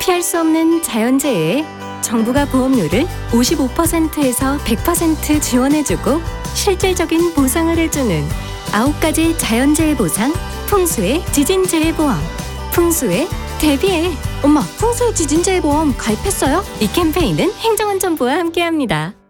피할 수 없는 자연재해에 정부가 보험료를 55%에서 100% 지원해주고 실질적인 보상을 해주는 9가지 자연재해 보상, 풍수의 지진재해보험. 풍수에 대비해. 엄마, 풍수의 지진재해보험 가입했어요? 이 캠페인은 행정안전부와 함께합니다.